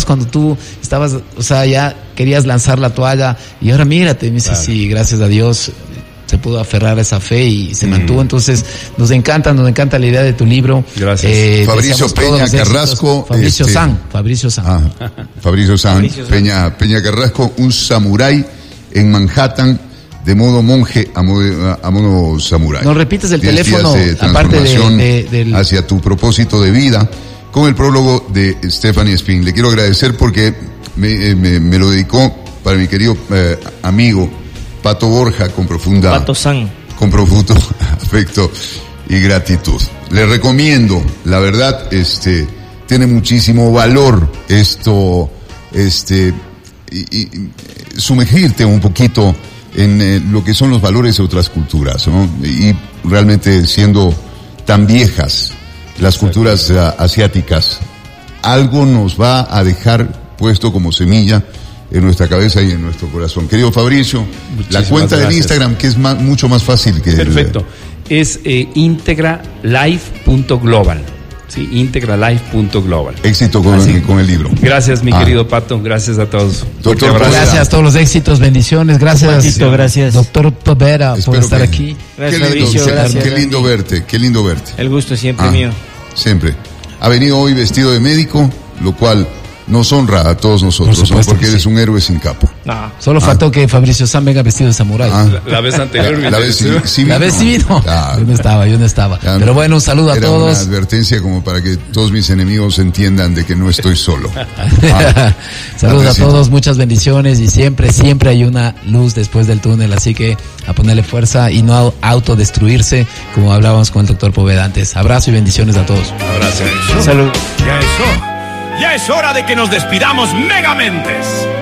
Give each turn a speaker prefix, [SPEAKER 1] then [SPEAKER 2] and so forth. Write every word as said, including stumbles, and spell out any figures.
[SPEAKER 1] cuando tú estabas, o sea, ya querías lanzar la toalla y ahora mírate, me dice, claro. Sí, gracias a Dios se pudo aferrar a esa fe y se mm. mantuvo. Entonces, nos encanta, nos encanta la idea de tu libro.
[SPEAKER 2] Gracias.
[SPEAKER 1] Eh,
[SPEAKER 2] Fabricio Peña Carrasco.
[SPEAKER 1] Fabricio
[SPEAKER 2] este,
[SPEAKER 1] San, Fabricio San.
[SPEAKER 2] Ah, Fabricio San, Fabricio Peña, Peña Carrasco, un samurái en Manhattan, de modo monje a modo, a modo samurái.
[SPEAKER 1] ¿No repites el
[SPEAKER 2] Diez
[SPEAKER 1] teléfono,
[SPEAKER 2] de
[SPEAKER 1] aparte de, de, del...
[SPEAKER 2] hacia tu propósito de vida, con el prólogo de Stephanie Spin? Le quiero agradecer porque me, me, me lo dedicó para mi querido eh, amigo Pato Borja, con profunda
[SPEAKER 3] Pato San.
[SPEAKER 2] con profundo afecto y gratitud. Le recomiendo, la verdad, este tiene muchísimo valor esto, este y, y sumergirte un poquito en eh, lo que son los valores de otras culturas, ¿no? Y realmente, siendo tan viejas las culturas uh, asiáticas, algo nos va a dejar puesto como semilla en nuestra cabeza y en nuestro corazón. Querido Fabricio, muchísimas la cuenta gracias. Del Instagram, que es más, mucho más fácil que...
[SPEAKER 4] Perfecto. El, es eh, integralife punto global. Sí, integralife punto global.
[SPEAKER 2] Éxito con, el, con el libro.
[SPEAKER 4] Gracias, mi
[SPEAKER 2] ah.
[SPEAKER 4] querido Pato. Gracias a todos.
[SPEAKER 2] Doctor,
[SPEAKER 1] gracias, todos los éxitos, bendiciones. Gracias,
[SPEAKER 3] Patito, gracias.
[SPEAKER 1] Doctor Poveda, por estar
[SPEAKER 2] que,
[SPEAKER 1] aquí.
[SPEAKER 3] Gracias,
[SPEAKER 2] qué lindo,
[SPEAKER 3] Fabricio,
[SPEAKER 2] qué,
[SPEAKER 3] gracias.
[SPEAKER 2] Qué lindo verte, qué lindo verte.
[SPEAKER 3] El gusto siempre
[SPEAKER 2] ah,
[SPEAKER 3] mío.
[SPEAKER 2] Siempre. Ha venido hoy vestido de médico, lo cual nos honra a todos nosotros, por ¿no? Porque eres sí. un héroe sin capa.
[SPEAKER 1] No, solo ah. faltó que Fabricio San venga vestido de samurái.
[SPEAKER 4] Ah. La, la vez anterior.
[SPEAKER 2] La, la vez sí, sí
[SPEAKER 1] La vez sí vino. Claro. Yo no estaba, yo no estaba. Ya, pero bueno, un saludo a
[SPEAKER 2] era
[SPEAKER 1] todos.
[SPEAKER 2] Una advertencia como para que todos mis enemigos entiendan de que no estoy solo.
[SPEAKER 1] Ah. Saludos a todos, muchas bendiciones y siempre, siempre hay una luz después del túnel, así que a ponerle fuerza y no a autodestruirse, como hablábamos con el doctor Poveda antes. Abrazo y bendiciones a todos.
[SPEAKER 4] Abrazo.
[SPEAKER 3] Salud.
[SPEAKER 5] Ya es hora. Ya es hora de que nos despidamos, Megamentes.